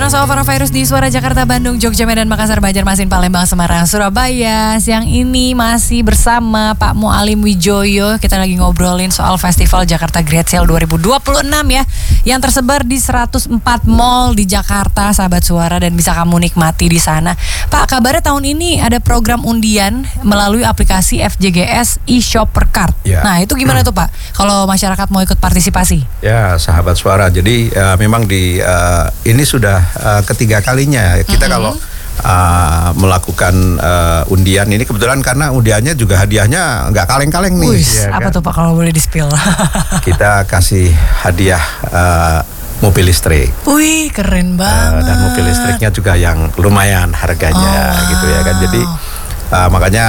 soal coronavirus di Suara Jakarta, Bandung, Jogja, Medan, Makassar, Banjarmasin, Palembang, Semarang, Surabaya. Siang ini masih bersama Pak Mualim Wijoyo. Kita lagi ngobrolin soal Festival Jakarta Great Sale 2026 ya, yang tersebar di 104 mall di Jakarta, sahabat Suara, dan bisa kamu nikmati di sana. Pak, kabarnya tahun ini ada program undian melalui aplikasi FJGS eShopper Card. Ya. Nah, itu gimana tuh Pak, kalau masyarakat mau ikut partisipasi? Ya, sahabat Suara. Jadi memang ini sudah ketiga kalinya kita kalau melakukan undian ini, kebetulan karena undiannya juga hadiahnya nggak kaleng-kaleng nih. Ya, apa kan? Tuh Pak, kalau boleh di-spill? Kita kasih hadiah mobil listrik. Wih, keren banget. Dan mobil listriknya juga yang lumayan harganya, gitu ya kan. Jadi makanya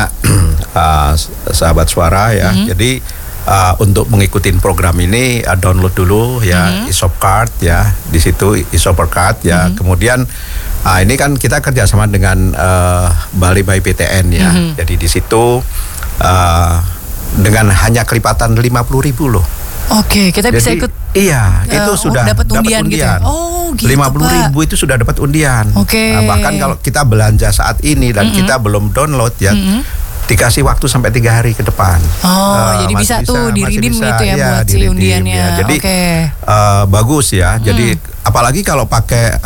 sahabat Suara ya. Jadi untuk mengikuti program ini download dulu ya eShop Card ya, di situ eShopper Card ya. Kemudian ini kan kita kerjasama dengan Bali by PTN ya. Jadi di situ dengan hanya kelipatan 50.000 loh. Oke, kita bisa ikut. Iya, itu sudah dapat undian. Gitu. Oh, gitu 50.000 itu sudah dapat undian. Bahkan kalau kita belanja saat ini dan kita belum download ya, dikasih waktu sampai 3 hari ke depan. Jadi bisa tuh di-redeem gitu ya, buat si undiannya. Ya. Jadi bagus ya. Jadi apalagi kalau pakai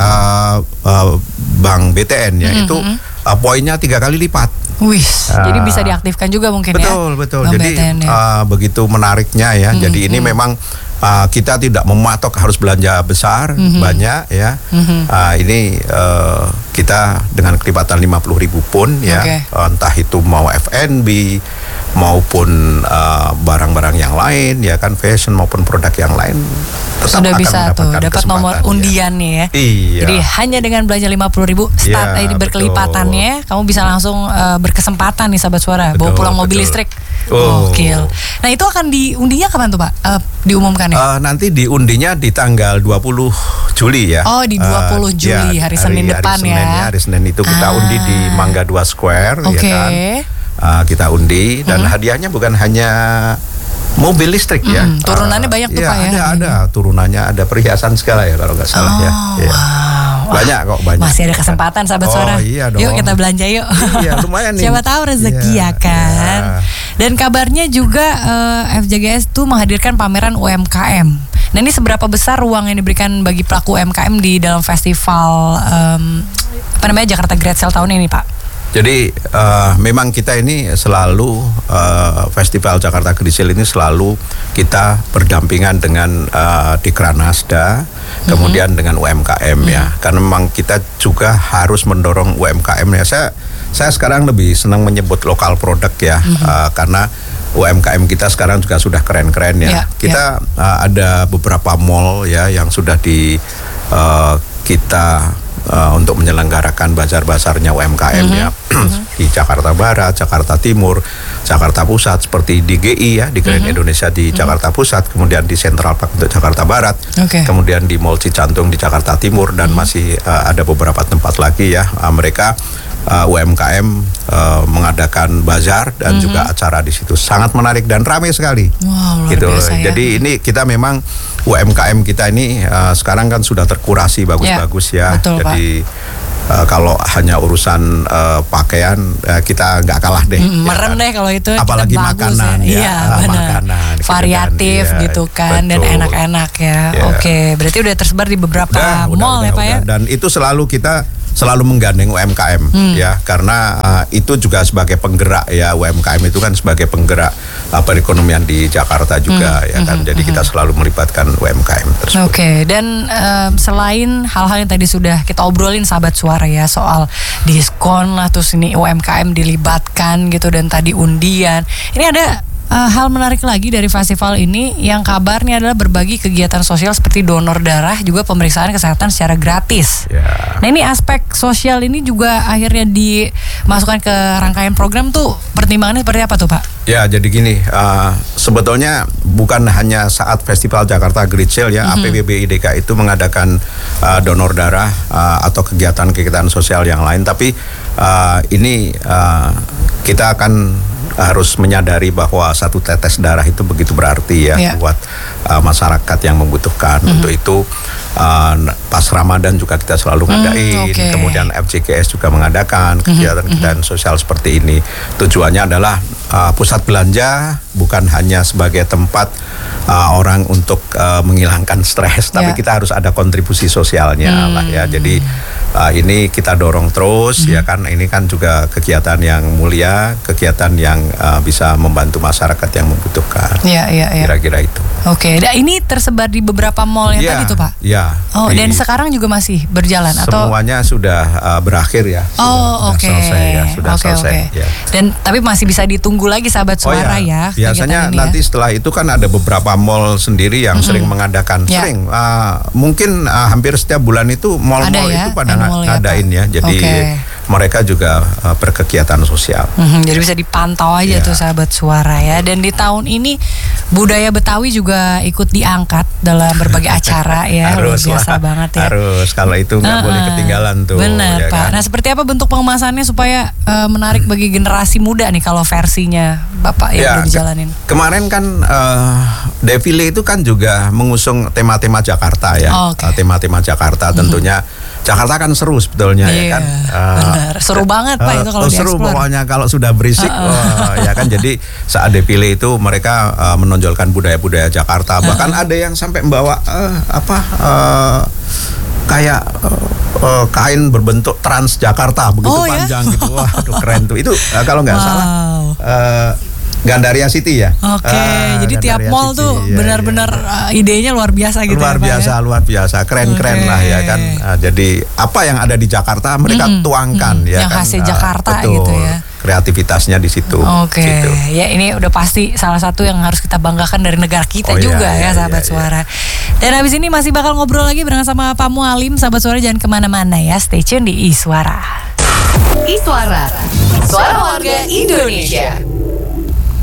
bank BTN ya, itu poinnya 3 kali lipat. Wih, jadi bisa diaktifkan juga mungkin betul. Jadi begitu menariknya ya. Jadi ini memang kita tidak mematok harus belanja besar banyak ya. Ini kita dengan kelipatan 50.000 pun ya, entah itu mau F&B maupun barang-barang yang lain ya kan, fashion maupun produk yang lain, sudah bisa tuh dapat nomor undiannya ya. Iya. Jadi hanya dengan belanja 50.000 start berkelipatannya, kamu bisa langsung berkesempatan nih sahabat Suara, bawa pulang mobil listrik. Gokil. Nah, itu akan diundinya kapan tuh Pak? Diumumkan ya? Nanti diundinya di tanggal 20 Juli ya. Oh, di 20 Juli, hari Senin depan ya. Hari Senin itu kita undi di Mangga 2 Square ya kan. Kita undi dan hadiahnya bukan hanya mobil listrik ya. Turunannya banyak tuh Pak ya. Ada turunannya, ada perhiasan segala ya kalau nggak salah ya. Banyak kok, banyak. Masih ada kesempatan sahabat Suara. Iya dong. Yuk kita belanja yuk. Iya, lumayan nih. Siapa tahu rezeki ya kan. Dan kabarnya juga FJGS tuh menghadirkan pameran UMKM. Nah, ini seberapa besar ruang yang diberikan bagi pelaku UMKM di dalam festival Jakarta Great Sale tahun ini Pak? Jadi memang kita ini selalu Festival Jakarta Great Sale ini selalu kita berdampingan dengan Dikranasda, kemudian dengan UMKM ya. Karena memang kita juga harus mendorong UMKM ya. Saya sekarang lebih senang menyebut lokal produk ya, karena UMKM kita sekarang juga sudah keren-keren ya. Kita ada beberapa mall ya yang sudah kita untuk menyelenggarakan bazar-bazarnya UMKM ya, di Jakarta Barat, Jakarta Timur, Jakarta Pusat, seperti di GI ya, di Grand Indonesia di Jakarta Pusat, kemudian di Central Park untuk Jakarta Barat, kemudian di Mall Cijantung di Jakarta Timur, dan masih ada beberapa tempat lagi ya. Mereka UMKM mengadakan bazar dan juga acara di situ, sangat menarik dan ramai sekali. Wow, gitu. Biasa, ya. Jadi ini kita memang UMKM kita ini sekarang kan sudah terkurasi bagus-bagus ya. Betul, jadi kalau hanya urusan pakaian kita nggak kalah deh. Merem deh kalau itu. Apalagi makanan ya. Makanan variatif kan, gitu kan, betul. Dan enak-enak ya. Oke, berarti udah tersebar di beberapa mall ya Pak ya. Dan itu selalu kita menggandeng UMKM ya, karena itu juga sebagai penggerak ya. UMKM itu kan sebagai penggerak perekonomian di Jakarta juga ya kan. Jadi kita selalu melibatkan UMKM tersebut. Dan selain hal-hal yang tadi sudah kita obrolin sahabat Suara ya, soal diskon lah, terus ini UMKM dilibatkan gitu, dan tadi undian, ini ada hal menarik lagi dari festival ini yang kabarnya adalah berbagi kegiatan sosial seperti donor darah, juga pemeriksaan kesehatan secara gratis. Nah, ini aspek sosial ini juga akhirnya dimasukkan ke rangkaian program tuh, pertimbangannya seperti apa tuh Pak? Ya, jadi gini, sebetulnya bukan hanya saat Festival Jakarta Great Sale ya, APBBI DKI itu mengadakan donor darah atau kegiatan-kegiatan sosial yang lain, tapi ini kita akan harus menyadari bahwa satu tetes darah itu begitu berarti ya buat masyarakat yang membutuhkan. Untuk itu pas Ramadan juga kita selalu ngadain. Kemudian FJKS juga mengadakan kegiatan-kegiatan sosial seperti ini. Tujuannya adalah pusat belanja bukan hanya sebagai tempat orang untuk menghilangkan stres, tapi kita harus ada kontribusi sosialnya lah ya. Jadi ini kita dorong terus ya kan. Ini kan juga kegiatan yang mulia, kegiatan yang bisa membantu masyarakat yang membutuhkan. Kira-kira itu. Oke, nah ini tersebar di beberapa mall yang tadi tuh Pak? Iya. Oh, dan sekarang juga masih berjalan atau? Semuanya sudah berakhir ya. Oke. Sudah selesai. Ya. Dan tapi masih bisa ditunggu lagi sahabat suara ya. Biasanya nanti setelah itu kan ada beberapa mall sendiri yang sering mengadakan. Mungkin hampir setiap bulan itu mall-mall itu pada ngadain ya. Jadi mereka juga berkegiatan sosial. Jadi bisa dipantau aja tuh sahabat suara ya. Dan di tahun ini budaya Betawi juga ikut diangkat dalam berbagai acara ya. Harus biasa banget ya. Harus, kalau itu nggak boleh ketinggalan tuh. Benar ya Pak. Kan? Nah seperti apa bentuk pengemasannya supaya menarik bagi generasi muda nih kalau versinya Bapak yang udah dijalanin? Kemarin kan defile itu kan juga mengusung tema-tema Jakarta ya. Tema-tema Jakarta tentunya. Jakarta kan seru sebetulnya ya kan. Benar, seru banget Pak itu kalau seru pokoknya kalau sudah berisik ya kan. Jadi saat defile itu mereka menonjolkan budaya-budaya Jakarta. Bahkan ada yang sampai membawa kayak kain berbentuk Transjakarta begitu panjang gitu. Wah, aduh keren tuh. Itu kalau nggak salah Gandaria City ya. Jadi tiap mall tuh benar-benar idenya luar biasa gitu. Luar biasa, keren-keren lah ya kan. Jadi apa yang ada di Jakarta mereka tuangkan ya yang kan. khasnya Jakarta gitu ya. Kreativitasnya di situ. Gitu. Ya ini udah pasti salah satu yang harus kita banggakan dari negara kita juga ya sahabat suara. Dan habis ini masih bakal ngobrol lagi bareng sama Pak Mualim. Sahabat suara jangan kemana-mana ya. Stay tune di Iswara. Iswara, suara warga Indonesia.